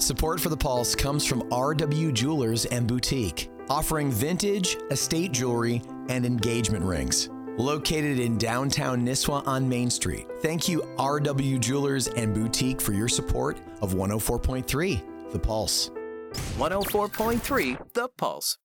Support for The Pulse comes from RW Jewelers and Boutique, offering vintage, estate jewelry, and engagement rings. Located in downtown Nisswa on Main Street. Thank you, RW Jewelers and Boutique, for your support of 104.3 The Pulse. 104.3 The Pulse.